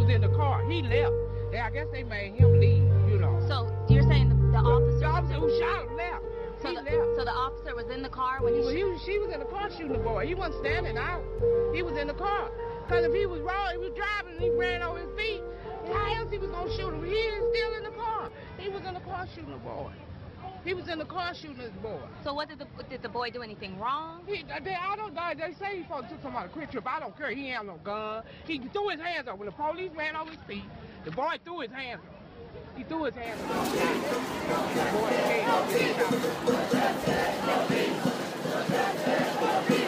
was in the car. He left. I guess they made him leave, you know. So you're saying the officer... The officer who shot him left. So, left. So the officer was in the car when she was in the car shooting the boy. He wasn't standing out. He was in the car. Because if he was wrong, he was driving and he ran over his feet, how else he was going to shoot him? He is still in the car. He was in the car shooting the boy. He was in the car shooting his boy. So what did the boy do anything wrong? I don't know. They say he supposed to took somebody a quick trip. I don't care. He ain't have no gun. He threw his hands up. When the police ran over his feet, the boy threw his hands up. He threw his hands up. The boy came up and he shot him.